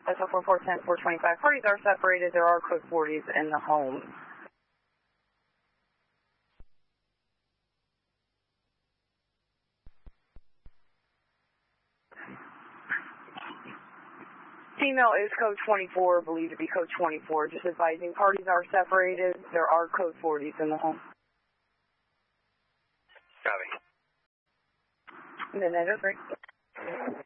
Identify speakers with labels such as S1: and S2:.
S1: SO 4410 425. Parties are separated. There are code 40s in the home. Female is code 24, believed to be code 24. Just advising parties are separated. There are code 40s in the home.
S2: Copy.
S1: Midnight 03.